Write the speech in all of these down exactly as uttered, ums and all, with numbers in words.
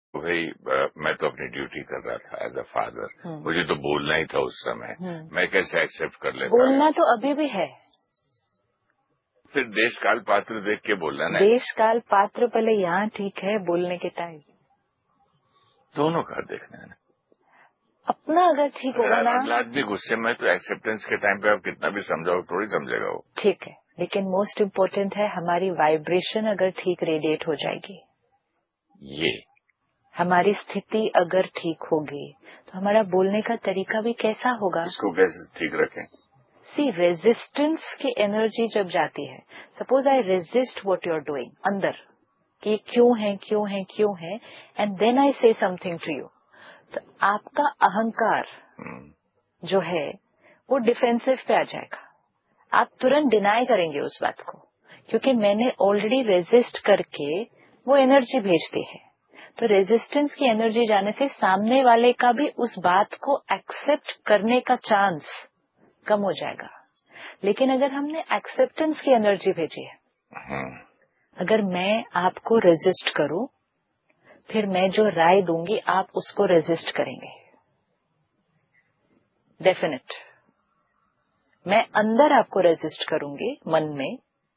भाई अ, मैं तो अपनी ड्यूटी कर रहा था एज अ फादर, मुझे तो बोलना ही था उस समय। मैं कैसे एक्सेप्ट कर लेता? बोलना तो अभी भी है। फिर देश काल पात्र देख के बोलना ना। देश काल पात्र पहले यहाँ ठीक है, बोलने के टाइम दोनों का देखना है ना। अपना अगर ठीक होगा ना। अगला आदमी गुस्से में तो एक्सेप्टेंस के टाइम पे आप कितना भी समझाओ थोड़ी समझेगा वो। ठीक है, लेकिन मोस्ट इम्पोर्टेंट है हमारी वाइब्रेशन अगर ठीक रेडिएट हो जाएगी, ये हमारी स्थिति अगर ठीक होगी तो हमारा बोलने का तरीका भी कैसा होगा। इसको कैसे ठीक रखें? सी रेजिस्टेंस की एनर्जी जब जाती है, suppose I resist what you are doing अंदर, कि क्यों है क्यों है क्यों है, एंड देन आई से समथिंग टू यू, तो आपका अहंकार जो है वो डिफेंसिव पे आ जाएगा। आप तुरंत डिनाई करेंगे उस बात को, क्योंकि मैंने ऑलरेडी रेजिस्ट करके वो एनर्जी भेज दी है। तो रेजिस्टेंस की एनर्जी जाने से सामने वाले का भी उस बात को एक्सेप्ट करने का चांस कम हो जाएगा। लेकिन अगर हमने एक्सेप्टेंस की एनर्जी भेजी है, अगर मैं आपको रेजिस्ट करूं, फिर मैं जो राय दूंगी आप उसको रेजिस्ट करेंगे, डेफिनेट। मैं अंदर आपको रेजिस्ट करूंगी मन में,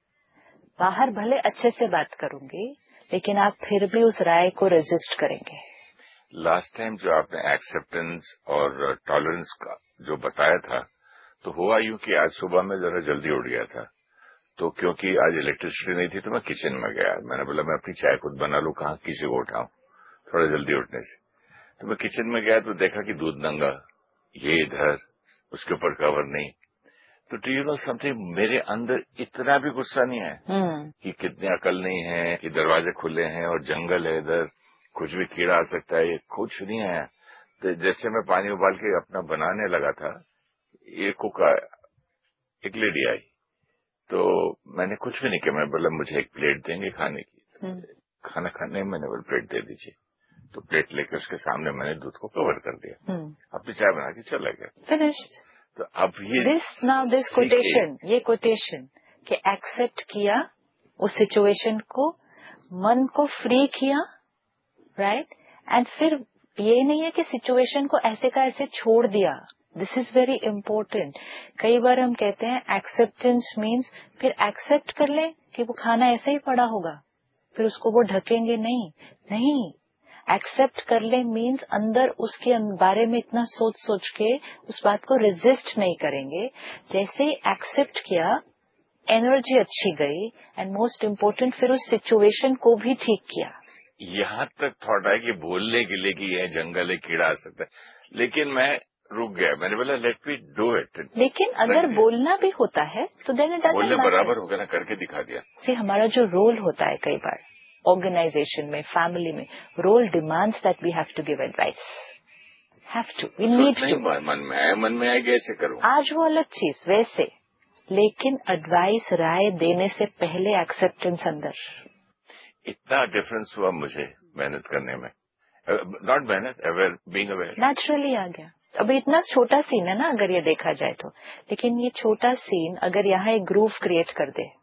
बाहर भले अच्छे से बात करूंगी, लेकिन आप फिर भी उस राय को रेजिस्ट करेंगे। लास्ट टाइम जो आपने एक्सेप्टेंस और टॉलरेंस का जो बताया था, तो हुआ यूं कि आज सुबह में जरा जल्दी उठ गया था, तो क्योंकि आज इलेक्ट्रिसिटी नहीं थी तो मैं किचन में गया। मैंने बोला मैं अपनी चाय खुद बना लूं, कहाँ किसी को उठाऊं थोड़ा जल्दी उठने से। तो मैं किचन में गया तो देखा कि दूध नंगा, ये इधर, उसके ऊपर कवर नहीं। तो डू यू नो समथिंग, मेरे अंदर इतना भी गुस्सा नहीं है कि कितनी अकल नहीं है, कि दरवाजे खुले हैं और जंगल है इधर, कुछ भी कीड़ा आ सकता है, ये कुछ नहीं है। तो जैसे मैं पानी उबाल के अपना बनाने लगा था, एक कुक आया, एक लेडी आई, तो मैंने कुछ भी नहीं किया। मैं बोला मुझे एक प्लेट देंगे खाने की? तो खाना खाने में मैंने बोला प्लेट दे दीजिए। तो प्लेट लेकर उसके सामने मैंने दूध को कवर कर दिया, अपनी चाय बना के चला गया। फिनिश्ड। तो अब ये दिस नाउ दिस कोटेशन, ये कोटेशन कि एक्सेप्ट किया उस सिचुएशन को, मन को फ्री किया, राइट right? एंड फिर ये नहीं है कि सिचुएशन को ऐसे का ऐसे छोड़ दिया। This is very important. कई बार हम कहते हैं एक्सेप्टेंस मीन्स फिर एक्सेप्ट कर ले कि वो खाना ऐसे ही पड़ा होगा, फिर उसको वो ढकेंगे नहीं। नहीं, एक्सेप्ट कर ले मीन्स अंदर उसके बारे में इतना सोच सोच के उस बात को रेजिस्ट नहीं करेंगे। जैसे ही एक्सेप्ट किया, एनर्जी अच्छी गई, एंड मोस्ट इम्पोर्टेंट फिर उस सिचुएशन को भी ठीक किया। यहाँ तक थॉट है कि बोलने के लिए कि यह जंगल है, कीड़ा आ सकता है, लेकिन मैं रुक गया। मैंने बोला लेट मी डू इट। लेकिन अगर बोलना भी होता है तो देन इट बोलने बराबर होगा ना, करके दिखा दिया। सी हमारा जो रोल होता है कई बार ऑर्गेनाइजेशन में, फैमिली में, role demands that we have to give advice, have to, we need to. मन में आए, मन में आए कैसे करूं? आज वो अलग चीज वैसे, लेकिन एडवाइस राय देने से पहले एक्सेप्टेंस अंदर। इतना डिफरेंस हुआ मुझे मेहनत करने में, नॉट मेहनत, अवेयर, बीइंग अवेयर, नेचुरली आ गया। अभी इतना छोटा सीन है ना अगर ये देखा जाए तो, लेकिन ये छोटा सीन अगर यहाँ एक ग्रूव क्रिएट कर दे,